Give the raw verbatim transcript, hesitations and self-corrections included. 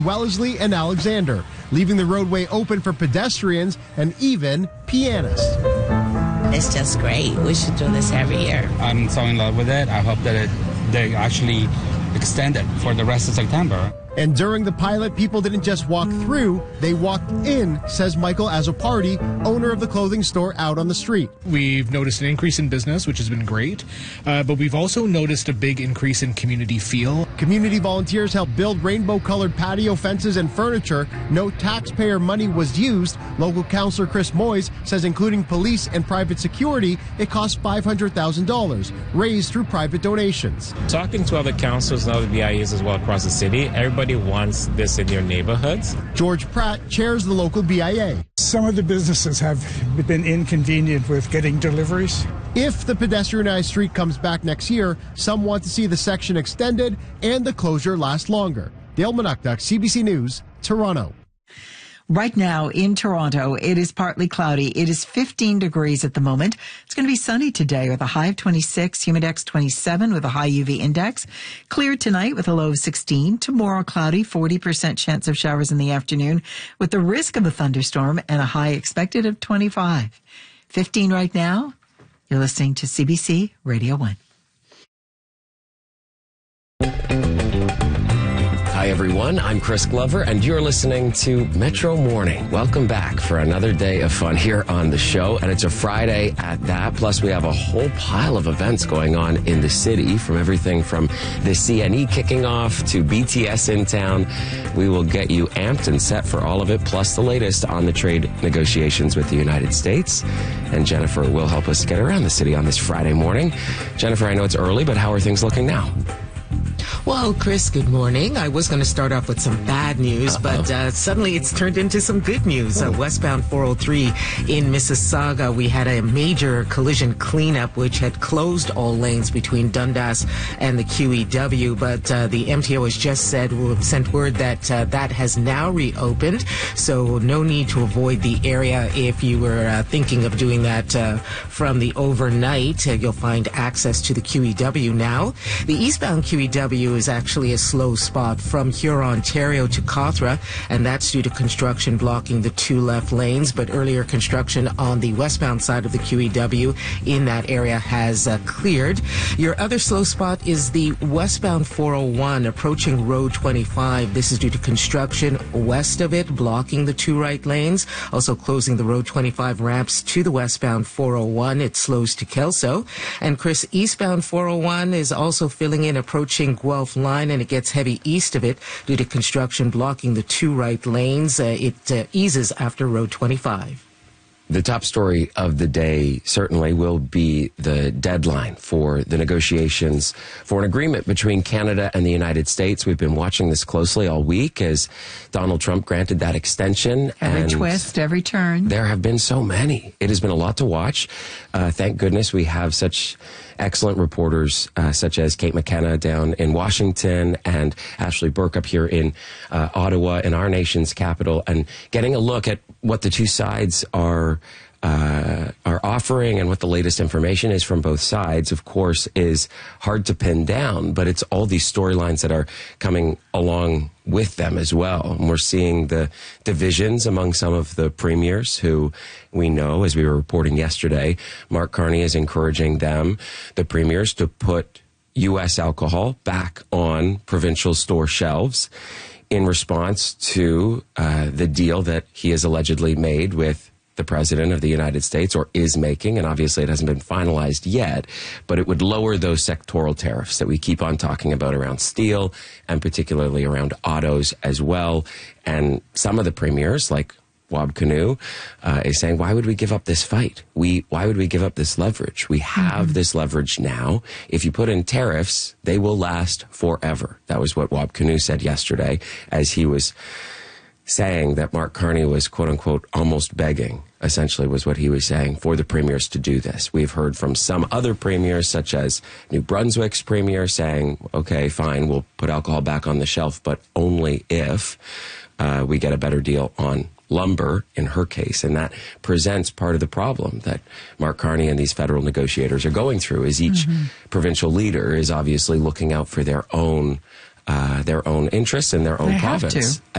Wellesley and Alexander, leaving the roadway open for pedestrians and even pianists. It's just great. We should do this every year. I'm so in love with it. I hope that it, they actually extend it for the rest of September. And during the pilot, people didn't just walk through, they walked in, says Michael Azzopardi, owner of the clothing store out on the street. We've noticed an increase in business, which has been great, uh, but we've also noticed a big increase in community feel. Community volunteers helped build rainbow-colored patio fences and furniture. No taxpayer money was used. Local councillor Chris Moyes says including police and private security, it cost five hundred thousand dollars, raised through private donations. Talking to other councils and other B I Es as well across the city, everybody wants this in their neighborhoods. George Pratt chairs the local B I A. Some of the businesses have been inconvenient with getting deliveries. If the pedestrianized street comes back next year, some want to see the section extended and the closure last longer. Dale Manukduk, C B C News, Toronto. Right now in Toronto, it is partly cloudy. It is fifteen degrees at the moment. It's going to be sunny today with a high of twenty-six, humidex twenty-seven with a high U V index. Clear tonight with a low of sixteen. Tomorrow cloudy, forty percent chance of showers in the afternoon with the risk of a thunderstorm and a high expected of twenty-five. fifteen right now. You're listening to C B C Radio one. Hi, everyone. I'm Chris Glover, and you're listening to Metro Morning. Welcome back for another day of fun here on the show, and it's a Friday at that. Plus, we have a whole pile of events going on in the city, from everything from the C N E kicking off to B T S in town. We will get you amped and set for all of it, plus the latest on the trade negotiations with the United States. And Jennifer will help us get around the city on this Friday morning. Jennifer, I know it's early, but how are things looking now? Well, Chris, good morning. I was going to start off with some bad news, Uh-oh. but uh, suddenly it's turned into some good news. Uh, westbound four oh three in Mississauga, we had a major collision cleanup which had closed all lanes between Dundas and the Q E W, but uh, the M T O has just said, sent word that uh, that has now reopened, so no need to avoid the area if you were uh, thinking of doing that uh, from the overnight. Uh, you'll find access to the Q E W now. The eastbound Q E W is actually a slow spot from Huron, Ontario to Cawthra, and that's due to construction blocking the two left lanes. But earlier construction on the westbound side of the Q E W in that area has uh, cleared. Your other slow spot is the westbound four oh one approaching Road twenty-five. This is due to construction west of it, blocking the two right lanes, also closing the Road twenty-five ramps to the westbound four oh one. It slows to Kelso. And Chris, eastbound four oh one is also filling in approaching Guelph line, and it gets heavy east of it due to construction blocking the two right lanes. Uh, it uh, eases after Road twenty-five. The top story of the day certainly will be the deadline for the negotiations for an agreement between Canada and the United States. We've been watching this closely all week as Donald Trump granted that extension. Every and twist, every turn. There have been so many. It has been a lot to watch. Uh, thank goodness we have such excellent reporters uh, such as Kate McKenna down in Washington and Ashley Burke up here in uh, Ottawa, in our nation's capital, and getting a look at what the two sides are uh, are offering and what the latest information is from both sides. Of course, is hard to pin down, but it's all these storylines that are coming along with them as well. And we're seeing the divisions among some of the premiers who we know, as we were reporting yesterday, Mark Carney is encouraging them, the premiers, to put U S alcohol back on provincial store shelves in response to uh, the deal that he has allegedly made with the President of the United States, or is making, and obviously it hasn't been finalized yet, but it would lower those sectoral tariffs that we keep on talking about around steel and particularly around autos as well. And some of the premiers, like Wab Kinew, uh, is saying, why would we give up this fight? We, why would we give up this leverage? We have mm-hmm. this leverage now. If you put in tariffs, they will last forever. That was what Wab Kinew said yesterday, as he was saying that Mark Carney was, quote unquote, almost begging, essentially was what he was saying, for the premiers to do this. We've heard from some other premiers, such as New Brunswick's premier, saying, okay, fine, we'll put alcohol back on the shelf, but only if uh, we get a better deal on lumber, in her case. And that presents part of the problem that Mark Carney and these federal negotiators are going through, is each mm-hmm. provincial leader is obviously looking out for their own uh, their own interests and their own they province. Have to.